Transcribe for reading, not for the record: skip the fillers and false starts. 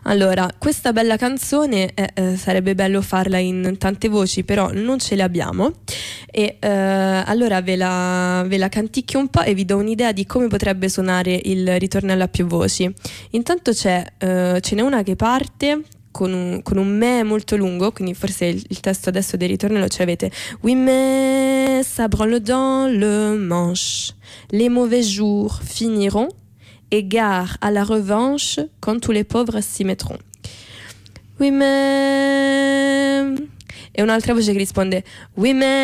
Allora, questa bella canzone sarebbe bello farla in tante voci, però non ce le abbiamo. E allora ve la canticchio un po' e vi do un'idea di come potrebbe suonare il ritornello a più voci. Intanto ce n'è una che parte con un me molto lungo, quindi forse il testo adesso del ritornello ce l'avete. Oui mais ça branle dans le manche, les mauvais jours finiront et gare à la revanche quand tous les pauvres s'y mettront. Oui mais... E un'altra voce che risponde: Oui mais